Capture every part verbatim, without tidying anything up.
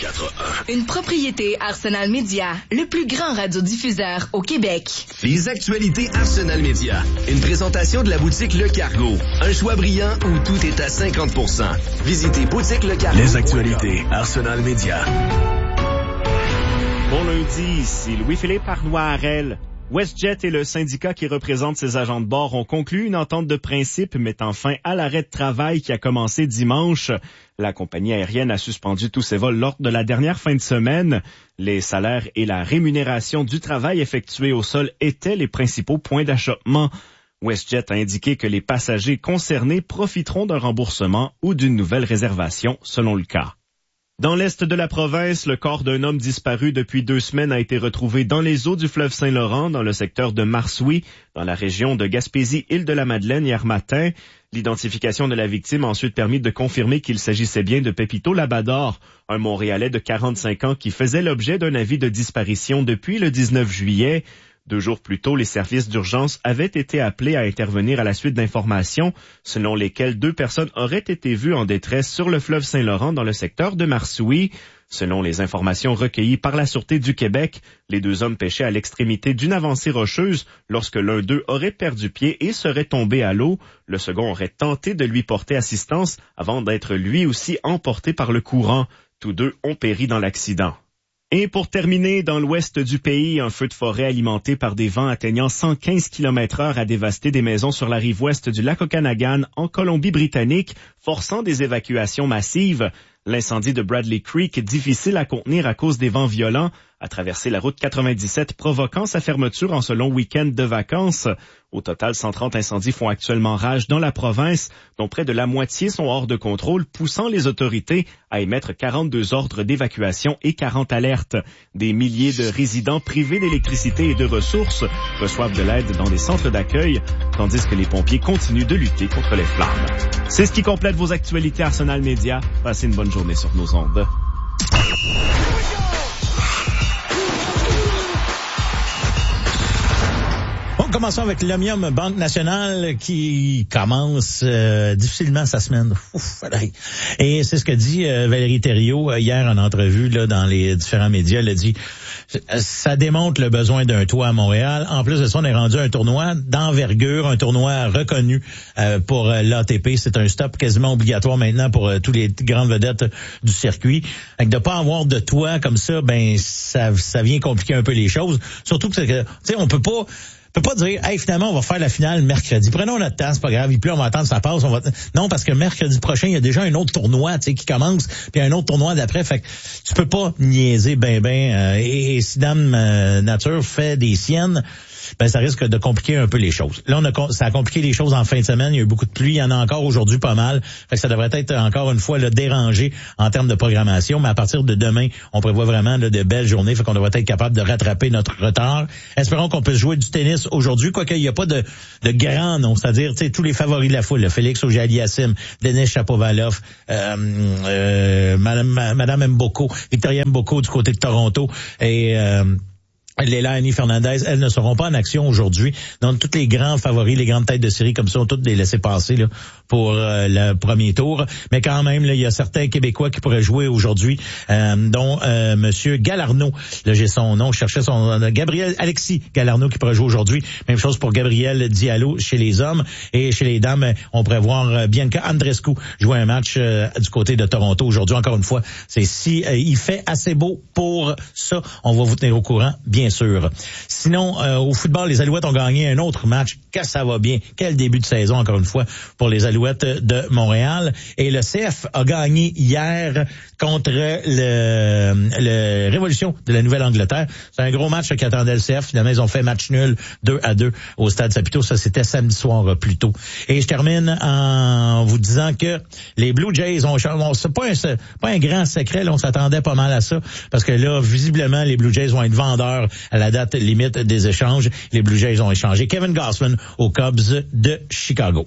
quatre un. Une propriété Arsenal Media, le plus grand radiodiffuseur au Québec. Les actualités Arsenal Media. Une présentation de la boutique Le Cargo. Un choix brillant où tout est à cinquante pour cent. Visitez boutique le cargo. Les actualités Arsenal Media. Bon lundi, ici Louis-Philippe Arnois-Harel. WestJet et le syndicat qui représente ses agents de bord ont conclu une entente de principe mettant fin à l'arrêt de travail qui a commencé dimanche. La compagnie aérienne a suspendu tous ses vols lors de la dernière fin de semaine. Les salaires et la rémunération du travail effectué au sol étaient les principaux points d'achoppement. WestJet a indiqué que les passagers concernés profiteront d'un remboursement ou d'une nouvelle réservation selon le cas. Dans l'est de la province, le corps d'un homme disparu depuis deux semaines a été retrouvé dans les eaux du fleuve Saint-Laurent, dans le secteur de Marsouis, dans la région de Gaspésie-Île-de-la-Madeleine hier matin. L'identification de la victime a ensuite permis de confirmer qu'il s'agissait bien de Pépito Labador, un Montréalais de quarante-cinq ans qui faisait l'objet d'un avis de disparition depuis le dix-neuf juillet. Deux jours plus tôt, les services d'urgence avaient été appelés à intervenir à la suite d'informations selon lesquelles deux personnes auraient été vues en détresse sur le fleuve Saint-Laurent dans le secteur de Marsouis. Selon les informations recueillies par la Sûreté du Québec, les deux hommes pêchaient à l'extrémité d'une avancée rocheuse lorsque l'un d'eux aurait perdu pied et serait tombé à l'eau. Le second aurait tenté de lui porter assistance avant d'être lui aussi emporté par le courant. Tous deux ont péri dans l'accident. Et pour terminer, dans l'ouest du pays, un feu de forêt alimenté par des vents atteignant cent quinze kilomètres heure a dévasté des maisons sur la rive ouest du lac Okanagan en Colombie-Britannique, forçant des évacuations massives. L'incendie de Bradley Creek, difficile à contenir à cause des vents violents, a traversé la route quatre-vingt-dix-sept, provoquant sa fermeture en ce long week-end de vacances. Au total, cent trente incendies font actuellement rage dans la province, dont près de la moitié sont hors de contrôle, poussant les autorités à émettre quarante-deux ordres d'évacuation et quarante alertes. Des milliers de résidents privés d'électricité et de ressources reçoivent de l'aide dans des centres d'accueil, tandis que les pompiers continuent de lutter contre les flammes. C'est ce qui complète vos actualités Arsenal Media. Passez une bonne journée sur nos ondes. Commençons avec l'Omnium Banque Nationale qui commence euh, difficilement sa semaine. Ouf, et c'est ce que dit euh, Valérie Thériault euh, hier en entrevue là dans les différents médias. Elle a dit ça démontre le besoin d'un toit à Montréal. En plus de ça, on est rendu à un tournoi d'envergure, un tournoi reconnu euh, pour euh, l'A T P. C'est un stop quasiment obligatoire maintenant pour euh, tous les grandes vedettes du circuit. Avec de pas avoir de toit comme ça, ben ça ça vient compliquer un peu les choses. Surtout que tu sais, on peut pas On peut pas dire, hey, finalement, on va faire la finale mercredi. Prenons notre temps, c'est pas grave. Il pleut, on va attendre, ça passe. On va... Non, parce que mercredi prochain, il y a déjà un autre tournoi, tu sais, qui commence, puis un autre tournoi d'après. Fait que tu peux pas niaiser ben ben. Euh, et, et si Dame euh, Nature fait des siennes, ben ça risque de compliquer un peu les choses. Là, on a ça a compliqué les choses en fin de semaine. Il y a eu beaucoup de pluie. Il y en a encore aujourd'hui pas mal. Fait que ça devrait être encore une fois là, dérangé en termes de programmation. Mais à partir de demain, on prévoit vraiment là, de belles journées. Fait qu'on devrait être capable de rattraper notre retard. Espérons qu'on puisse jouer du tennis aujourd'hui, quoique il n'y a pas de, de grands noms. C'est-à-dire, tu sais, tous les favoris de la foule. Là, Félix Auger-Aliassime, Denis Shapovalov, euh, euh, Madame, Madame Mboko, Victoria Mboko du côté de Toronto et... Euh, Leila Annie Fernandez, elles ne seront pas en action aujourd'hui. Donc, tous les grands favoris, les grandes têtes de série comme ça, ont toutes les laissé passer là, pour euh, le premier tour. Mais quand même, là, il y a certains Québécois qui pourraient jouer aujourd'hui, euh, dont euh, Monsieur Galarneau. Là, j'ai son nom, je cherchais son nom. Gabriel Alexis Galarneau qui pourrait jouer aujourd'hui. Même chose pour Gabriel Diallo chez les hommes. Et chez les dames, on pourrait voir Bianca Andreescu jouer un match euh, du côté de Toronto aujourd'hui. Encore une fois, c'est si euh, il fait assez beau pour ça, on va vous tenir au courant, bien sûr. Sinon, euh, au football, les Alouettes ont gagné un autre match. Que ça va bien. Quel début de saison, encore une fois, pour les Alouettes de Montréal. Et le C F a gagné hier contre le, le Révolution de la Nouvelle-Angleterre. C'est un gros match qui attendait le C F. Finalement, ils ont fait match nul deux à deux au Stade Saputo. Ça, c'était samedi soir plus tôt. Et je termine en vous disant que les Blue Jays ont changé. Bon, c'est pas un, c'est pas un grand secret. Là, on s'attendait pas mal à ça. Parce que là, visiblement, les Blue Jays vont être vendeurs à la date limite des échanges. Les Blue Jays ont échangé Kevin Gausman aux Cubs de Chicago.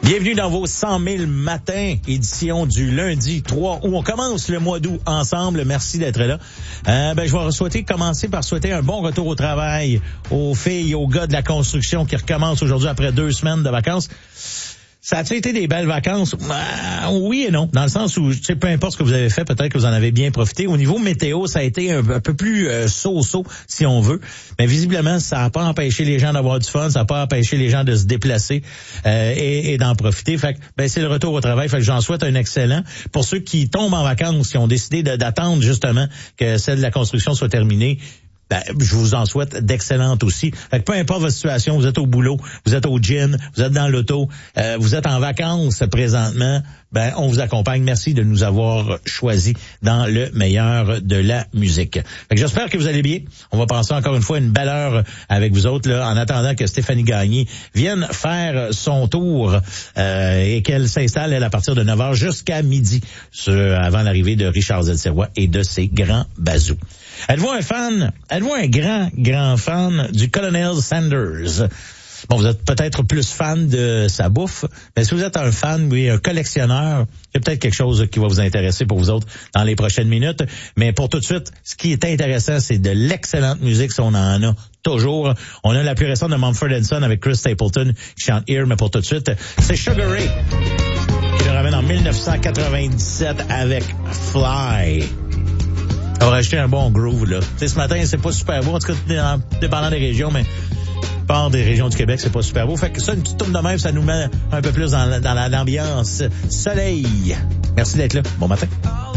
Bienvenue dans vos cent mille matins, édition du lundi trois août. On commence le mois d'août ensemble. Merci d'être là. Euh, ben, je vais souhaiter commencer par souhaiter un bon retour au travail aux filles et aux gars de la construction qui recommencent aujourd'hui après deux semaines de vacances. Ça a-tu été des belles vacances? Euh, oui et non. Dans le sens où, tu sais, peu importe ce que vous avez fait, peut-être que vous en avez bien profité. Au niveau météo, ça a été un, un peu plus euh, so-so, si on veut. Mais visiblement, ça n'a pas empêché les gens d'avoir du fun, ça n'a pas empêché les gens de se déplacer euh, et, et d'en profiter. Fait que, ben, c'est le retour au travail. Fait que j'en souhaite un excellent. Pour ceux qui tombent en vacances, qui ont décidé de, d'attendre justement que celle de la construction soit terminée, ben, je vous en souhaite d'excellentes aussi. Fait que peu importe votre situation, vous êtes au boulot, vous êtes au gym, vous êtes dans l'auto, euh, vous êtes en vacances présentement, ben on vous accompagne. Merci de nous avoir choisis dans le meilleur de la musique. Fait que j'espère que vous allez bien. On va passer encore une fois une belle heure avec vous autres là, en attendant que Stéphanie Gagné vienne faire son tour euh, et qu'elle s'installe elle, à partir de neuf heures jusqu'à midi, ce, avant l'arrivée de Richard Zelsirrois et de ses grands bazous. Êtes-vous un fan, êtes-vous un grand, grand fan du Colonel Sanders? Bon, vous êtes peut-être plus fan de sa bouffe, mais si vous êtes un fan, oui, un collectionneur, il y a peut-être quelque chose qui va vous intéresser pour vous autres dans les prochaines minutes. Mais pour tout de suite, ce qui est intéressant, c'est de l'excellente musique, si on en a toujours. On a la plus récente de Mumford and Son avec Chris Stapleton qui chante Here, mais pour tout de suite, c'est Sugar Ray qui le ramène en dix-neuf cent quatre-vingt-dix-sept avec Fly. On va rajouter un bon groove, là. Tu sais, ce matin, c'est pas super beau, en tout cas, dépendant des régions, mais part des régions du Québec, c'est pas super beau. Fait que ça, une petite tourne de même, ça nous met un peu plus dans, dans l'ambiance soleil. Merci d'être là. Bon matin.